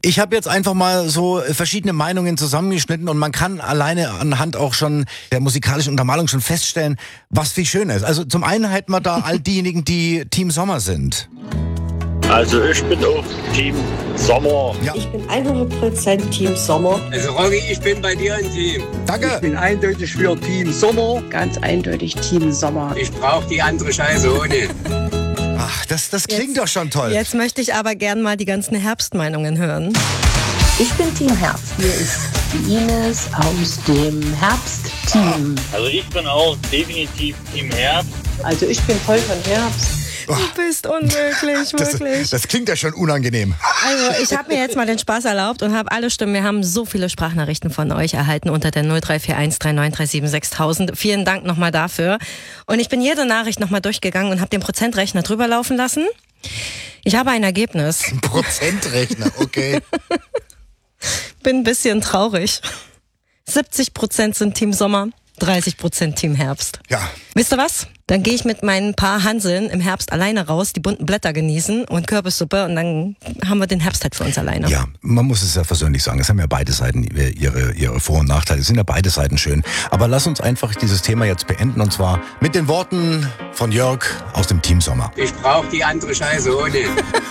Ich habe jetzt einfach mal so verschiedene Meinungen zusammengeschnitten und man kann alleine anhand auch schon der musikalischen Untermalung schon feststellen, was viel schöner ist. Also zum einen hätten wir da all diejenigen, die Team Sommer sind. Also ich bin auch Team Sommer. Ja. Ich bin 100% Team Sommer. Also Rocky, ich bin bei dir im Team. Danke. Ich bin eindeutig für Team Sommer. Ganz eindeutig Team Sommer. Ich brauche die andere Scheiße ohne. Ach, das klingt doch schon toll. Jetzt möchte ich aber gern mal die ganzen Herbstmeinungen hören. Ich bin Team Herbst. Hier ist die Ines aus dem Herbst-Team. Also ich bin auch definitiv Team Herbst. Also ich bin voll von Herbst. Du bist unmöglich, wirklich. Das klingt ja schon unangenehm. Also ich habe mir jetzt mal den Spaß erlaubt und habe alle Stimmen. Wir haben so viele Sprachnachrichten von euch erhalten unter der 0341 3937 6000. Vielen Dank nochmal dafür. Und ich bin jede Nachricht nochmal durchgegangen und habe den Prozentrechner drüber laufen lassen. Ich habe ein Ergebnis. Ein Prozentrechner, okay. Bin ein bisschen traurig. 70% sind Team Sommer, 30% Team Herbst. Ja. Wisst ihr was? Dann gehe ich mit meinen paar Hanseln im Herbst alleine raus, die bunten Blätter genießen und Kürbissuppe und dann haben wir den Herbst halt für uns alleine. Ja, man muss es ja versöhnlich sagen. Es haben ja beide Seiten ihre Vor- und Nachteile. Es sind ja beide Seiten schön. Aber lass uns einfach dieses Thema jetzt beenden und zwar mit den Worten von Jörg aus dem Team Sommer. Ich brauche die andere Scheiße ohne.